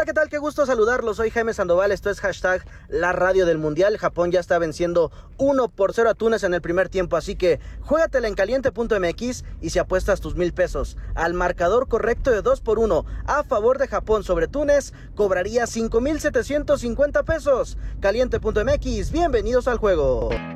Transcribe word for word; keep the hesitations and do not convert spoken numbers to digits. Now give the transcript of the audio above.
Hola, ¿qué tal? Qué gusto saludarlos. Soy Jaime Sandoval, esto es hashtag la radio del mundial. Japón ya está venciendo uno por cero a Túnez en el primer tiempo, así que juégatela en caliente punto m x y si apuestas tus mil pesos al marcador correcto de dos por uno a favor de Japón sobre Túnez, cobraría cinco mil setecientos cincuenta pesos. caliente punto m x, bienvenidos al juego.